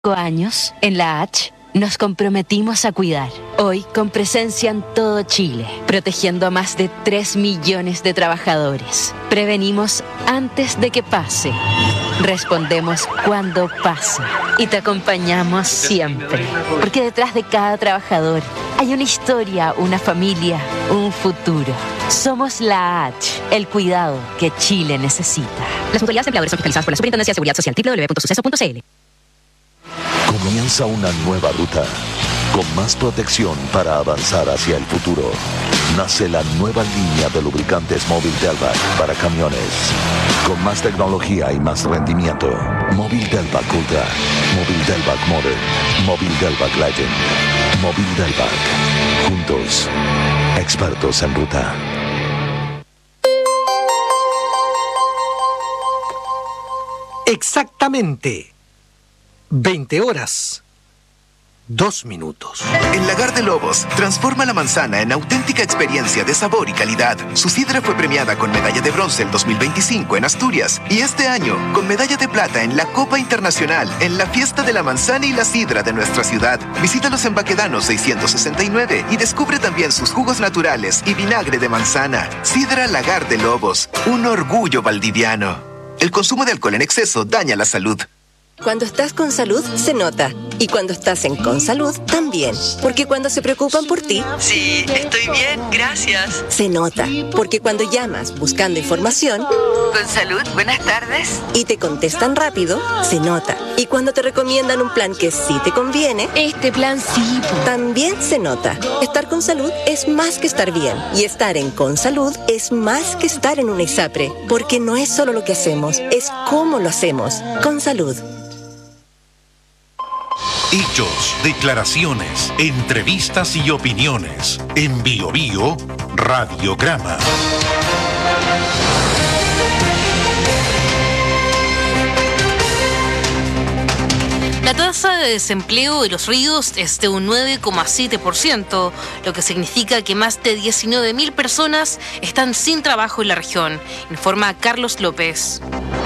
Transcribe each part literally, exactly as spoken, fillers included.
años, en la H, nos comprometimos a cuidar. Hoy, con presencia en todo Chile, protegiendo a más de tres millones de trabajadores. Prevenimos antes de que pase. Respondemos cuando pasa. Y te acompañamos siempre. Porque detrás de cada trabajador hay una historia, una familia, un futuro. Somos la H, el cuidado que Chile necesita. Las mutualidades empleadores son fiscalizadas por la Superintendencia de Seguridad Social, doble u doble u doble u punto suceso punto c l. Comienza una nueva ruta, con más protección para avanzar hacia el futuro. Nace la nueva línea de lubricantes Móvil Delvac para camiones. Con más tecnología y más rendimiento. Móvil Delvac Ultra, Móvil Delvac Modern, Móvil Delvac Legend, Móvil Delvac. Juntos, expertos en ruta. Exactamente veinte horas, dos minutos. En Lagar de Lobos, transforma la manzana en auténtica experiencia de sabor y calidad. Su sidra fue premiada con medalla de bronce el dos mil veinticinco en Asturias y este año con medalla de plata en la Copa Internacional en la Fiesta de la Manzana y la Sidra de nuestra ciudad. Visítalos en Baquedano seiscientos sesenta y nueve y descubre también sus jugos naturales y vinagre de manzana. Sidra Lagar de Lobos, un orgullo valdiviano. El consumo de alcohol en exceso daña la salud. Cuando estás con salud, se nota. Y cuando estás en Consalud, también. Porque cuando se preocupan por ti... Sí, estoy bien, gracias. Se nota. Porque cuando llamas buscando información... Consalud, buenas tardes. Y te contestan rápido, se nota. Y cuando te recomiendan un plan que sí te conviene... Este plan sí. También se nota. Estar con salud es más que estar bien. Y estar en Consalud es más que estar en una ISAPRE. Porque no es solo lo que hacemos, es cómo lo hacemos. Consalud. Hechos, declaraciones, entrevistas y opiniones. En Bio Bio, Radiograma. La tasa de desempleo de Los Ríos es de un nueve coma siete por ciento, lo que significa que más de diecinueve mil personas están sin trabajo en la región, informa Carlos López.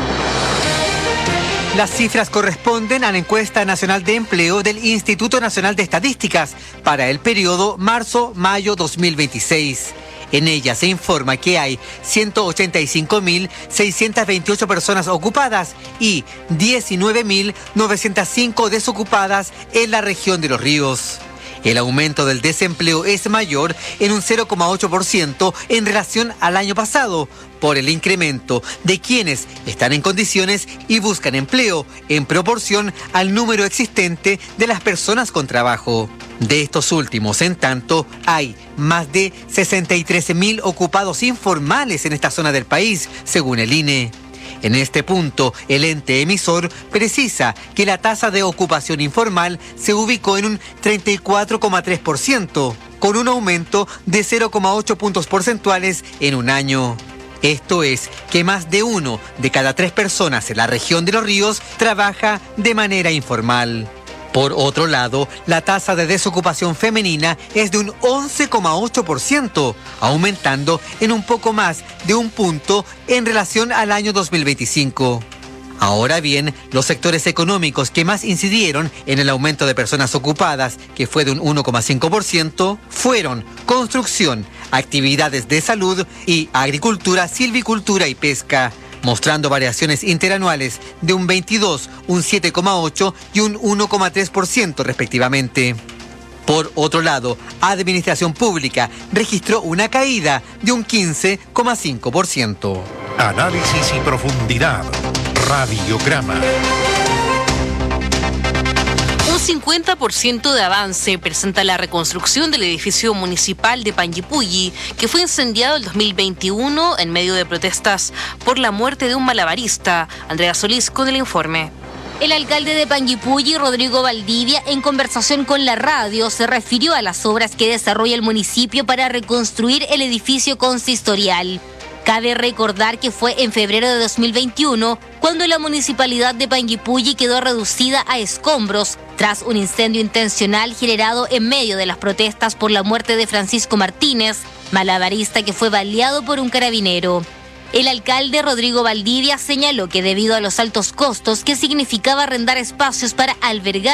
Las cifras corresponden a la encuesta nacional de empleo del Instituto Nacional de Estadísticas para el periodo marzo-mayo dos mil veintiséis. En ella se informa que hay ciento ochenta y cinco mil seiscientas veintiocho personas ocupadas y diecinueve mil novecientas cinco desocupadas en la región de Los Ríos. El aumento del desempleo es mayor en un cero coma ocho por ciento en relación al año pasado, por el incremento de quienes están en condiciones y buscan empleo en proporción al número existente de las personas con trabajo. De estos últimos, en tanto, hay más de sesenta y tres mil ocupados informales en esta zona del país, según el I N E. En este punto, el ente emisor precisa que la tasa de ocupación informal se ubicó en un treinta y cuatro coma tres por ciento, con un aumento de cero coma ocho puntos porcentuales en un año. Esto es que más de uno de cada tres personas en la región de Los Ríos trabaja de manera informal. Por otro lado, la tasa de desocupación femenina es de un once coma ocho por ciento, aumentando en un poco más de un punto en relación al año dos mil veinticinco. Ahora bien, los sectores económicos que más incidieron en el aumento de personas ocupadas, que fue de un uno coma cinco por ciento, fueron construcción, actividades de salud y agricultura, silvicultura y pesca, mostrando variaciones interanuales de un veintidós, un siete coma ocho y un uno coma tres por ciento respectivamente. Por otro lado, Administración Pública registró una caída de un quince coma cinco por ciento. Análisis y profundidad. Radiograma. Un cincuenta por ciento de avance presenta la reconstrucción del edificio municipal de Panguipulli, que fue incendiado el dos mil veintiuno en medio de protestas por la muerte de un malabarista. Andrea Solís con el informe. El alcalde de Panguipulli, Rodrigo Valdivia, en conversación con la radio, se refirió a las obras que desarrolla el municipio para reconstruir el edificio consistorial. Cabe recordar que fue en febrero de dos mil veintiuno cuando la municipalidad de Panguipulli quedó reducida a escombros tras un incendio intencional generado en medio de las protestas por la muerte de Francisco Martínez, malabarista que fue baleado por un carabinero. El alcalde Rodrigo Valdivia señaló que debido a los altos costos que significaba arrendar espacios para albergar